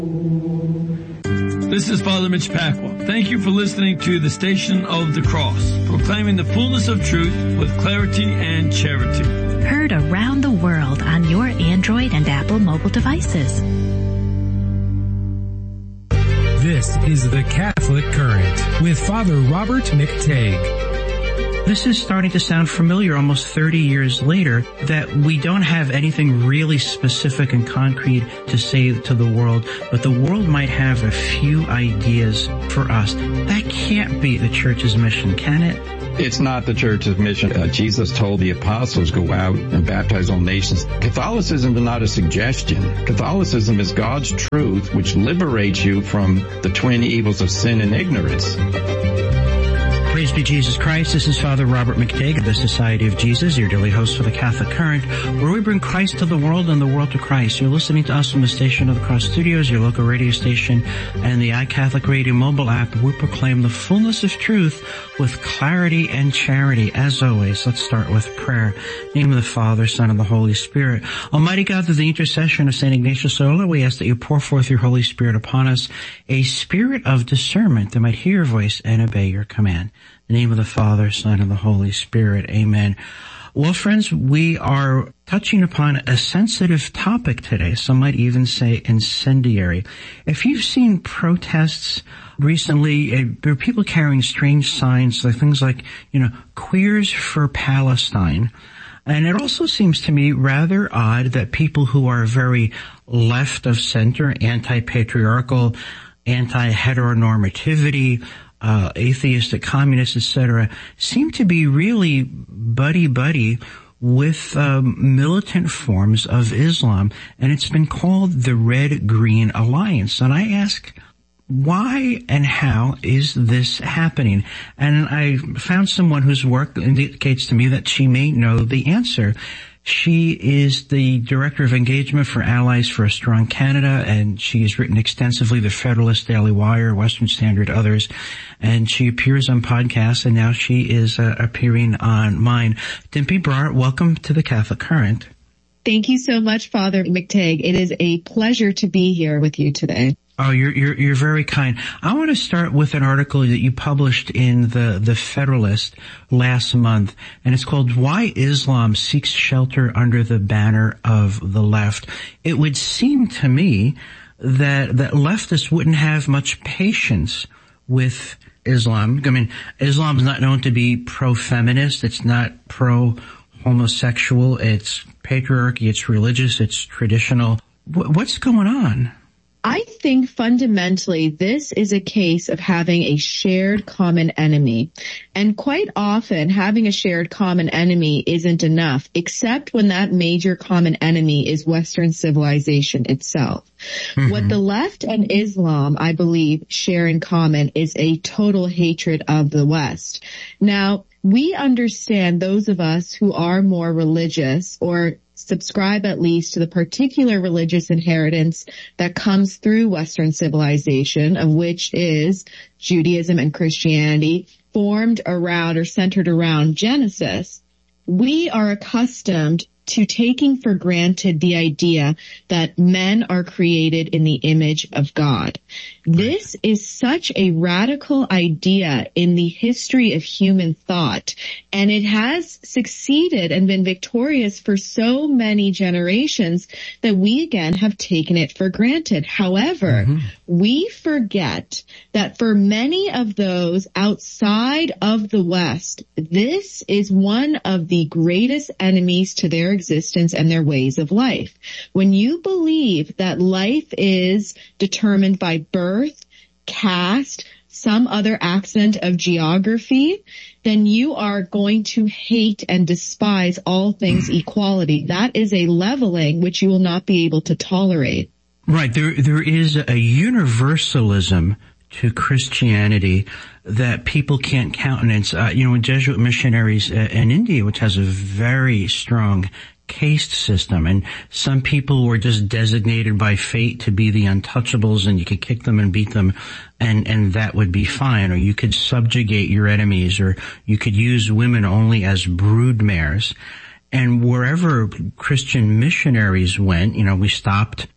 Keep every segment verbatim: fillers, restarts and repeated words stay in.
This is Father Mitch Pacwa. Thank you for listening to the Station of the Cross, proclaiming the fullness of truth with clarity and charity. Heard around the world on your Android and Apple mobile devices. This is the Catholic Current with Father Robert McTague. This is starting to sound familiar almost thirty years later, that we don't have anything really specific and concrete to say to the world, but the world might have a few ideas for us. That can't be the Church's mission, can it? It's not the Church's mission. Uh, Jesus told the apostles, go out and baptize all nations. Catholicism is not a suggestion. Catholicism is God's truth, which liberates you from the twin evils of sin and ignorance. Praise be Jesus Christ. This is Father Robert McTague of the Society of Jesus, your daily host for the Catholic Current, where we bring Christ to the world and the world to Christ. You're listening to us from the Station of the Cross Studios, your local radio station, and the iCatholic Radio mobile app. We proclaim the fullness of truth with clarity and charity. As always, let's start with prayer. In the name of the Father, Son, and the Holy Spirit. Almighty God, through the intercession of Saint Ignatius Loyola, we ask that you pour forth your Holy Spirit upon us, a spirit of discernment that might hear your voice and obey your command. In the name of the Father, Son, and the Holy Spirit. Amen. Well, friends, we are touching upon a sensitive topic today. Some might even say incendiary. If you've seen protests recently, uh, there are people carrying strange signs, like things like, you know, Queers for Palestine. And it also seems to me rather odd that people who are very left of center, anti-patriarchal, anti-heteronormativity, Uh, atheistic, communists, et cetera, seem to be really buddy-buddy with um, militant forms of Islam, and it's been called the Red-Green Alliance. And I ask, why and how is this happening? And I found someone whose work indicates to me that she may know the answer. She is the Director of Engagement for Allies for a Strong Canada, and she has written extensively the Federalist, Daily Wire, Western Standard, others, and she appears on podcasts, and now she is uh, appearing on mine. Dimpy Brar, welcome to the Catholic Current. Thank you so much, Father McTague. It is a pleasure to be here with you today. Oh, you're, you're, you're very kind. I want to start with an article that you published in the, the Federalist last month, and it's called Why Islam Seeks Shelter Under the Banner of the Left. It would seem to me that, that leftists wouldn't have much patience with Islam. I mean, Islam is not known to be pro-feminist. It's not pro-homosexual. It's patriarchy. It's religious. It's traditional. W- what's going on? I think fundamentally this is a case of having a shared common enemy. And quite often having a shared common enemy isn't enough, except when that major common enemy is Western civilization itself. Mm-hmm. What the left and Islam, I believe, share in common is a total hatred of the West. Now, we understand, those of us who are more religious or subscribe at least to the particular religious inheritance that comes through Western civilization, of which is Judaism and Christianity, formed around or centered around Genesis. We are accustomed to taking for granted the idea that men are created in the image of God. This is such a radical idea in the history of human thought, and it has succeeded and been victorious for so many generations that we again have taken it for granted. However, mm-hmm. we forget that for many of those outside of the West, this is one of the greatest enemies to their existence and their ways of life. When you believe that life is determined by birth, caste, some other accident of geography, then you are going to hate and despise all things equality. That is a leveling which you will not be able to tolerate. Right. There, there is a universalism to Christianity that people can't countenance. Uh, you know, when Jesuit missionaries uh, in India, which has a very strong caste system, and some people were just designated by fate to be the untouchables, and you could kick them and beat them, and and that would be fine. Or you could subjugate your enemies, or you could use women only as broodmares. And wherever Christian missionaries went, you know, we stopped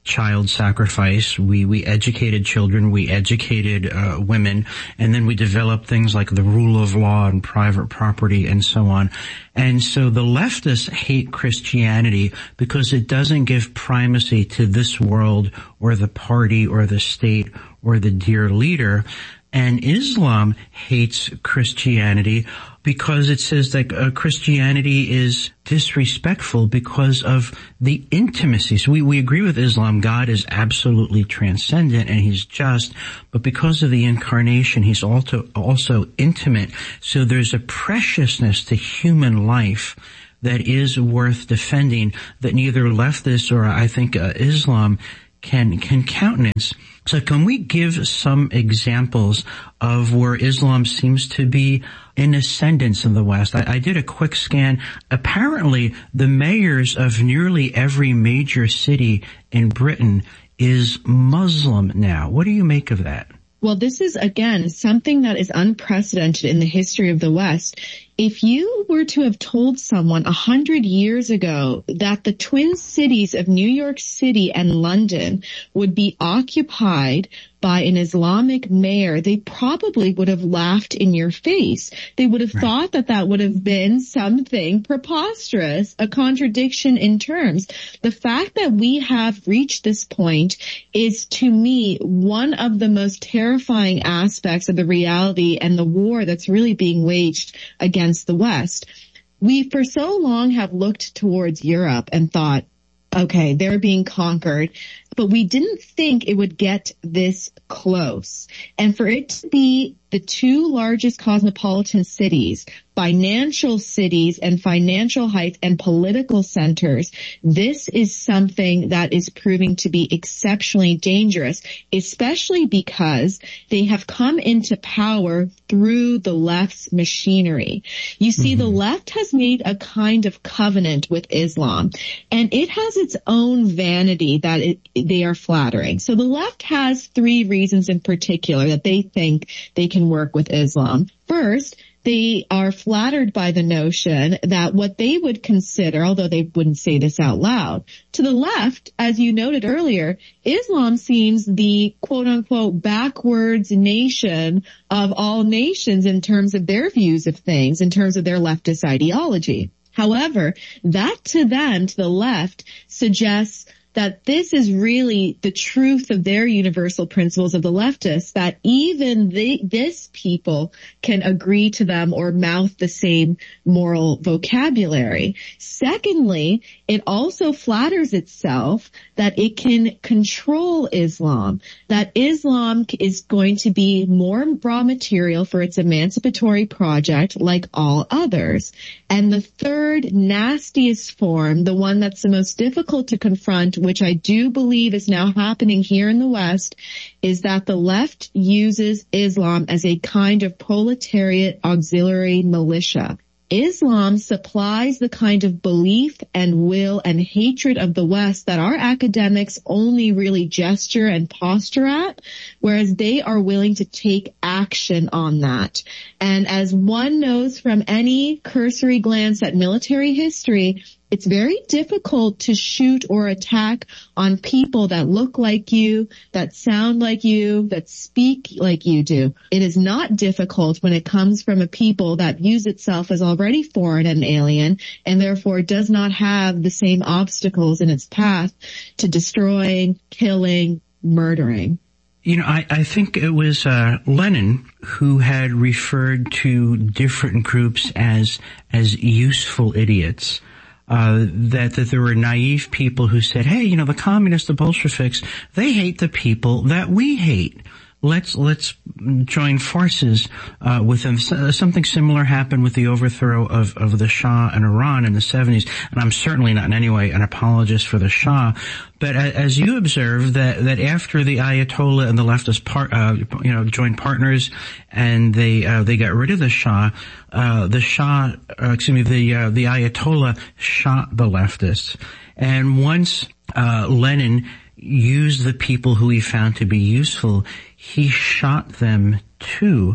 child sacrifice. We, we educated children, we educated uh, women, and then we developed things like the rule of law and private property and so on. And so the leftists hate Christianity because it doesn't give primacy to this world or the party or the state or the dear leader. And Islam hates Christianity because it says that uh, Christianity is disrespectful because of the intimacy. So we, we agree with Islam. God is absolutely transcendent and he's just, but because of the incarnation, he's also, also intimate. So there's a preciousness to human life that is worth defending that neither leftists or I think uh, Islam can, can countenance. So can we give some examples of where Islam seems to be in ascendance in the West? I, I did a quick scan. Apparently, the mayors of nearly every major city in Britain is Muslim now. What do you make of that? Well, this is, again, something that is unprecedented in the history of the West. If you were to have told someone a hundred years ago that the twin cities of New York City and London would be occupied by an Islamic mayor, they probably would have laughed in your face. They would have right. thought that that would have been something preposterous, a contradiction in terms. The fact that we have reached this point is, to me, one of the most terrifying aspects of the reality and the war that's really being waged against the West. We for so long have looked towards Europe and thought, okay, they're being conquered, but we didn't think it would get this close. And for it to be the two largest cosmopolitan cities, financial cities and financial heights and political centers, this is something that is proving to be exceptionally dangerous, especially because they have come into power through the left's machinery. You see, mm-hmm. the left has made a kind of covenant with Islam, and it has its own vanity that it, they are flattering. So the left has three reasons in particular that they think they can work with Islam. First, they are flattered by the notion that what they would consider, although they wouldn't say this out loud, to the left, as you noted earlier, Islam seems the quote-unquote backwards nation of all nations in terms of their views of things, in terms of their leftist ideology. However, that to them, to the left, suggests that this is really the truth of their universal principles of the leftists, that even the, this people can agree to them or mouth the same moral vocabulary. Secondly, it also flatters itself that it can control Islam, that Islam is going to be more raw material for its emancipatory project like all others. And the third nastiest form, the one that's the most difficult to confront, which I do believe is now happening here in the West, is that the left uses Islam as a kind of proletariat auxiliary militia. Islam supplies the kind of belief and will and hatred of the West that our academics only really gesture and posture at, whereas they are willing to take action on that. And as one knows from any cursory glance at military history, it's very difficult to shoot or attack on people that look like you, that sound like you, that speak like you do. It is not difficult when it comes from a people that views itself as already foreign and alien, and therefore does not have the same obstacles in its path to destroying, killing, murdering. You know, I, I think it was uh, Lenin who had referred to different groups as as useful idiots. Uh, that, that there were naive people who said, hey, you know, the communists, the Bolsheviks, they hate the people that we hate. Let's, let's join forces, uh, with them. So, something similar happened with the overthrow of, of the Shah in Iran in the seventies. And I'm certainly not in any way an apologist for the Shah. But as you observe that, that after the Ayatollah and the leftist part, uh, you know, joined partners and they, uh, they got rid of the Shah, uh, the Shah, uh, excuse me, the, uh, the Ayatollah shot the leftists. And once, uh, Lenin used the people who he found to be useful, he shot them too.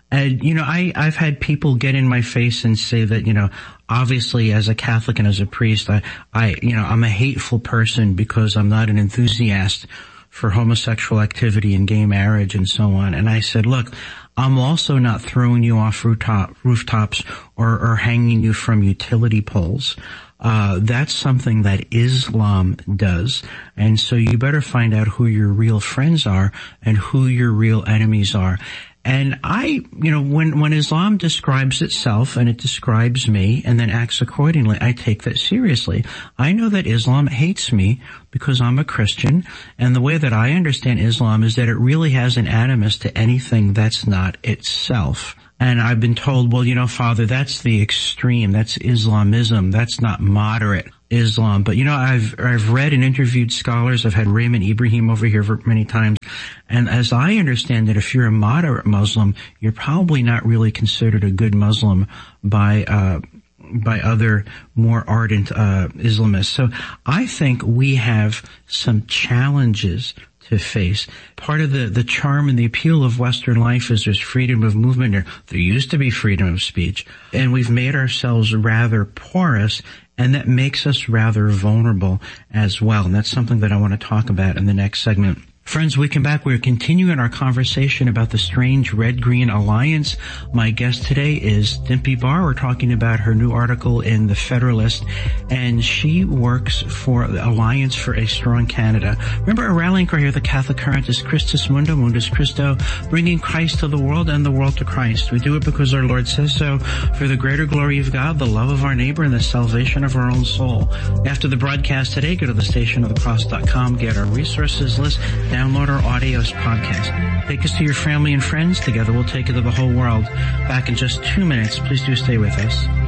And, you know, I, I've had people get in my face and say that, you know, obviously as a Catholic and as a priest, I, I, you know, I'm a hateful person because I'm not an enthusiast for homosexual activity and gay marriage and so on. And I said, look, I'm also not throwing you off rooftop, rooftops or, or hanging you from utility poles. Uh, that's something that Islam does. And so you better find out who your real friends are and who your real enemies are. And I, you know, when, when Islam describes itself and it describes me and then acts accordingly, I take that seriously. I know that Islam hates me because I'm a Christian, and the way that I understand Islam is that it really has an animus to anything that's not itself. And I've been told, well, you know, Father, that's the extreme. That's Islamism. That's not moderate Islam. But, you know, I've, I've read and interviewed scholars. I've had Raymond Ibrahim over here for many times. And as I understand it, if you're a moderate Muslim, you're probably not really considered a good Muslim by, uh, by other more ardent, uh, Islamists. So I think we have some challenges to face. Part of the, the charm and the appeal of Western life is there's freedom of movement. There, there used to be freedom of speech. And we've made ourselves rather porous, and that makes us rather vulnerable as well. And that's something that I want to talk about in the next segment. Friends, we come back. We're continuing our conversation about the strange red-green alliance. My guest today is Dimpy Barr. We're talking about her new article in The Federalist, and she works for the Alliance for a Strong Canada. Remember, our rallying cry here, the Catholic Current, is Christus Mundo, Mundus Christo, bringing Christ to the world and the world to Christ. We do it because our Lord says so, for the greater glory of God, the love of our neighbor, and the salvation of our own soul. After the broadcast today, go to the station of the cross dot com, get our resources list, download our audios podcast. Take us to your family and friends. Together we'll take it to the whole world. Back in just two minutes. Please do stay with us.